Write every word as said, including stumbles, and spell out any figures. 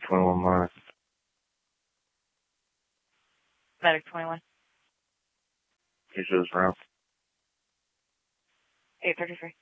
twenty-one miles. Medic twenty-one. He says round. eight thirty-three.